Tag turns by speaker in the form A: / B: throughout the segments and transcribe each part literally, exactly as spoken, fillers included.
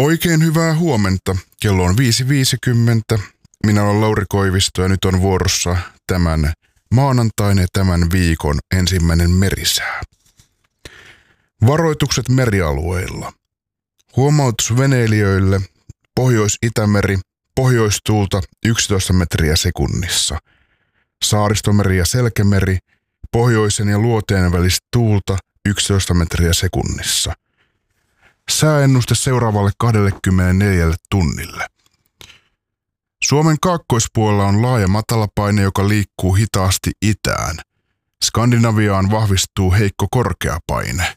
A: Oikein hyvää huomenta. Kello on viisi viisikymmentä. Minä olen Lauri Koivisto ja nyt on vuorossa tämän maanantain ja tämän viikon ensimmäinen merisää. Varoitukset merialueilla. Huomautus veneilijöille. Pohjois-Itämeri, pohjoistuulta yksitoista metriä sekunnissa. Saaristomeri ja Selkämeri, pohjoisen ja luoteen välistä tuulta yksitoista metriä sekunnissa. Sääennuste seuraavalle kaksikymmentäneljä tunnille. Suomen kaakkoispuolella on laaja matalapaine, joka liikkuu hitaasti itään. Skandinaviaan vahvistuu heikko korkeapaine.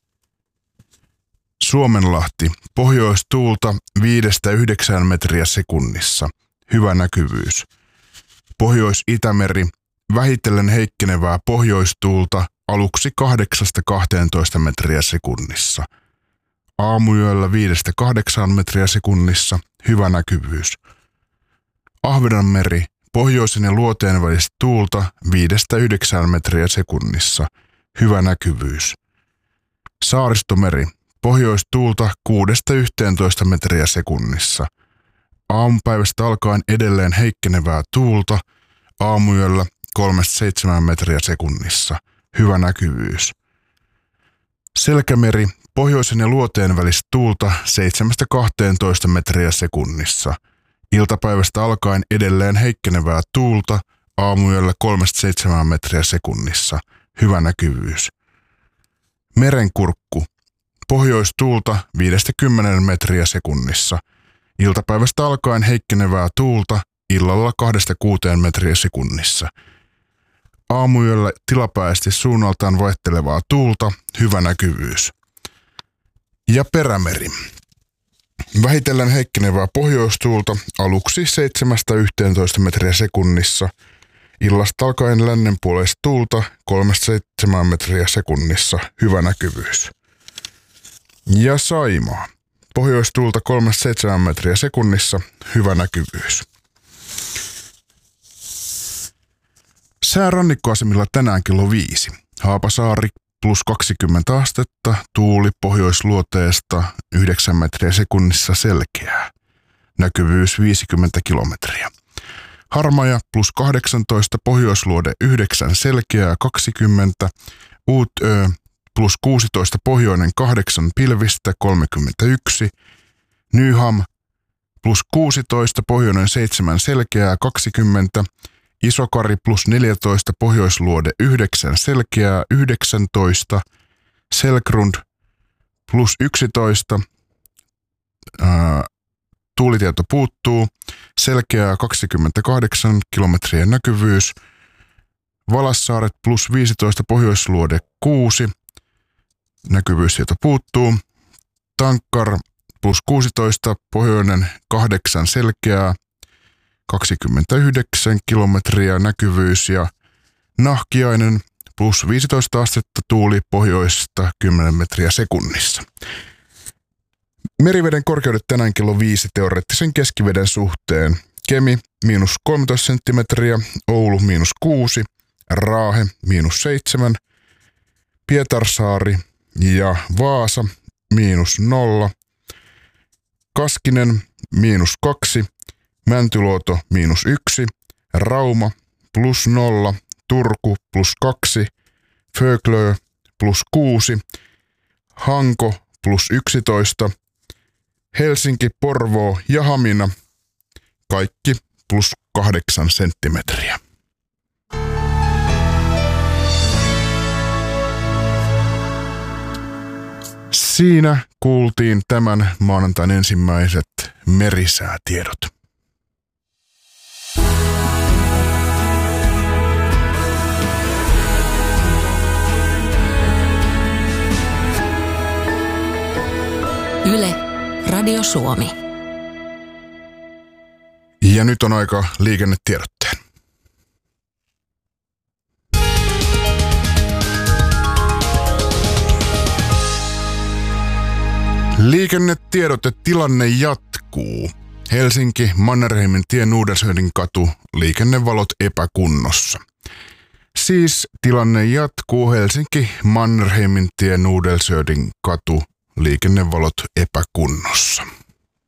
A: Suomenlahti, pohjoistuulta viidestä yhdeksään metriä sekunnissa. Hyvä näkyvyys. Pohjois-Itämeri, vähitellen heikkenevää pohjoistuulta aluksi kahdeksasta kahteentoista metriä sekunnissa. Aamuyöllä viidestä kahdeksaan metriä sekunnissa. Hyvä näkyvyys. Ahvenanmeri, pohjoisen ja luoteen välistä tuulta viidestä yhdeksään metriä sekunnissa. Hyvä näkyvyys. Saaristomeri, pohjoistuulta kuudesta yhteentoista metriä sekunnissa. Aamupäivästä alkaen edelleen heikkenevää tuulta, aamuyöllä kolmesta seitsemään metriä sekunnissa. Hyvä näkyvyys. Selkämeri, pohjoisen ja luoteen välistä tuulta seitsemästä kahteentoista metriä sekunnissa. Iltapäivästä alkaen edelleen heikkenevää tuulta, aamuyöllä kolmesta seitsemään metriä sekunnissa. Hyvä näkyvyys. Merenkurkku, pohjoistuulta viidestä kymmeneen metriä sekunnissa. Iltapäivästä alkaen heikkenevää tuulta, illalla kahdesta kuuteen metriä sekunnissa. Aamuyöllä tilapäisesti suunnaltaan vaihtelevaa tuulta, hyvä näkyvyys. Ja Perämeri. Vähitellen heikkenevää pohjoistuulta aluksi seitsemästä yhteentoista metriä sekunnissa. Illasta alkaen lännenpuoleista tuulta kolmesta seitsemään metriä sekunnissa, hyvä näkyvyys. Ja Saimaa. Pohjoistuulta kolmesta seitsemään metriä sekunnissa, hyvä näkyvyys. Sää rannikkoasemilla tänään kello viisi. Haapasaari plus kaksikymmentä astetta, tuuli pohjoisluoteesta yhdeksän metriä sekunnissa selkeää. Näkyvyys viisikymmentä kilometriä. Harmaja plus kahdeksantoista, pohjoisluode yhdeksän selkeää kaksikymmentä. Uutö plus kuusitoista, pohjoinen kahdeksan pilvistä kolmekymmentäyksi. Nyham plus kuusitoista, pohjoinen seitsemän selkeää kaksikymmentä. Isokari plus neljätoista, pohjoisluode yhdeksän selkeää yhdeksäntoista. Selkrund plus yksitoista, ää, tuulitieto puuttuu, selkeää kaksikymmentäkahdeksan kilometriä näkyvyys. Valassaaret plus viisitoista, pohjoisluode kuusi, näkyvyystieto puuttuu. Tankkar plus kuusitoista, pohjoinen kahdeksan selkeää, kaksikymmentäyhdeksän kilometriä näkyvyys ja Nahkiainen plus viisitoista astetta tuuli pohjoista kymmenen metriä sekunnissa. Meriveden korkeudet tänään kello viisi teoreettisen keskiveden suhteen. Kemi miinus kolmetoista senttimetriä, Oulu miinus kuusi, Raahe miinus seitsemän, Pietarsaari ja Vaasa miinus nolla, Kaskinen miinus kaksi, Mäntyluoto miinus yksi, Rauma plus nolla, Turku plus kaksi, Föglö plus kuusi, Hanko plus yksitoista, Helsinki, Porvoo ja Hamina kaikki plus kahdeksan senttimetriä. Siinä kuultiin tämän maanantain ensimmäiset merisäätiedot.
B: Yle, Radio Suomi.
A: Ja nyt on aika liikennetiedotteen. Liikennetiedote, tilanne jatkuu. Helsinki, Mannerheimin tie, Nuudelsöödin katu, liikennevalot epäkunnossa. Siis tilanne jatkuu, Helsinki, Mannerheimin tie, Nuudelsöödin katu, liikennevalot epäkunnossa.